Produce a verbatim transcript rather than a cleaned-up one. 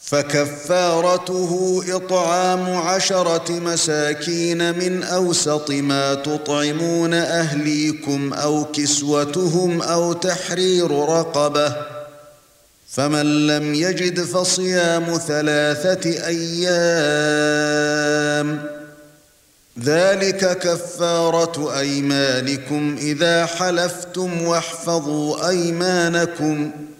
فكفارته إطعام عشرة مساكين من أوسط ما تطعمون أهليكم أو كسوتهم أو تحرير رقبة، فمن لم يجد فصيام ثلاثة أيام، ذلك كفارة أيمانكم إذا حلفتم، واحفظوا أيمانكم